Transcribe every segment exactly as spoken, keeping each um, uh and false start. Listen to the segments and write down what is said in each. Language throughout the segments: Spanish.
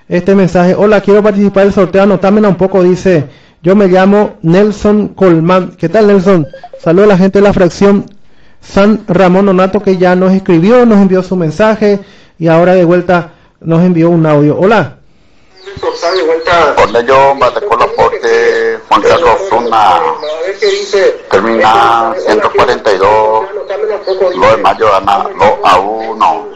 este mensaje. Hola, quiero participar del sorteo, anotámela un poco, dice. Yo me llamo Nelson Colman. ¿Qué tal, Nelson? Saludos a la gente de la fracción San Ramón Nonato, que ya nos escribió, nos envió su mensaje y ahora de vuelta nos envió un audio. Hola. Hola, yo Batecolo Aporte, Juan Carlos Zuna, termina ciento cuarenta y dos, lo de mayo gana dos a uno.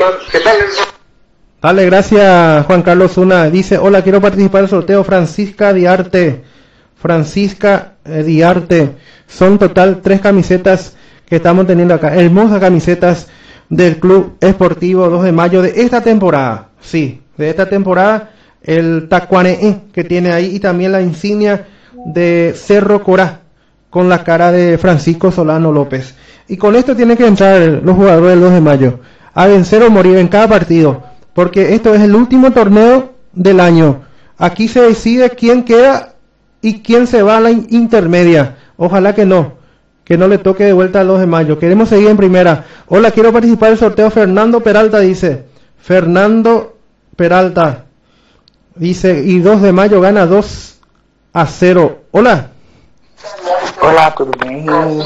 Dale, gracias Juan Carlos Zuna. Dice, hola, quiero participar del sorteo. Francisca Diarte, Francisca eh, Diarte, son total tres camisetas que estamos teniendo acá, hermosas camisetas del Club Esportivo dos de mayo de esta temporada, sí, de esta temporada, el tacuané que tiene ahí y también la insignia de Cerro Corá con la cara de Francisco Solano López. Y con esto tienen que entrar los jugadores del dos de mayo a vencer o morir en cada partido, porque esto es el último torneo del año. Aquí se decide quién queda y quién se va a la intermedia. Ojalá que no, que no le toque de vuelta al dos de mayo. Queremos seguir en primera. Hola, quiero participar del sorteo. Fernando Peralta dice, Fernando Peralta dice, y dos de mayo gana dos a cero. Hola. Olá, tudo bem? Eu,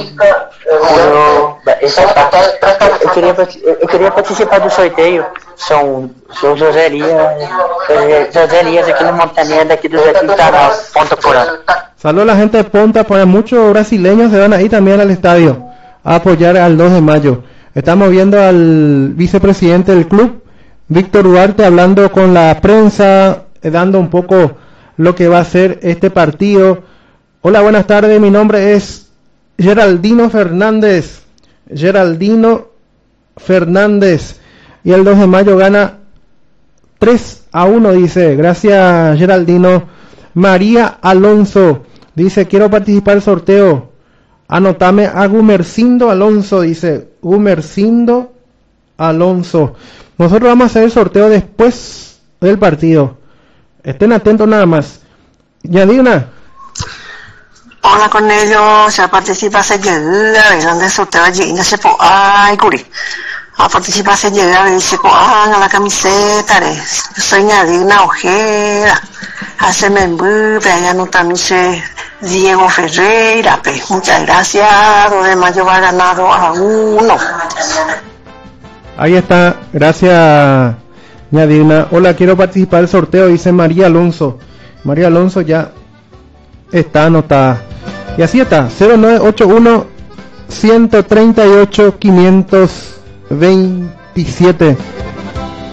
esse, eu, queria, eu queria participar do sorteio. São, sou José Elias, José Elias aqui no Montañés, daqui do Zequim, está na Ponta Porã. Saludos a la gente de Ponta Porã. Muchos brasileños se van ahí también al estadio a apoyar al dos de mayo. Estamos viendo al vicepresidente del club, Víctor Duarte, hablando con la prensa, dando un poco lo que va a ser este partido. Hola, buenas tardes, mi nombre es Geraldino Fernández, Geraldino Fernández, y el dos de mayo gana tres a uno, dice, gracias Geraldino. María Alonso, dice, quiero participar del sorteo, anotame a Gumercindo Alonso, dice, Gumercindo Alonso. Nosotros vamos a hacer el sorteo después del partido, estén atentos nada más. Yadina. Hola con ellos, ya participa se llega, a ver dónde sorteo allí, no se puede, ay curi, a participar se llega, a ver se puede, a la camiseta, yo soy Yadina Ojeda, hace membu, pero allá no también se Diego Ferreira, pues muchas gracias, dos de mayo va ganado a uno. Ahí está, gracias Yadina. Hola, quiero participar del sorteo, dice María Alonso, María Alonso ya está anotada. Y así está, cero nueve ocho uno, uno tres ocho, cinco dos siete.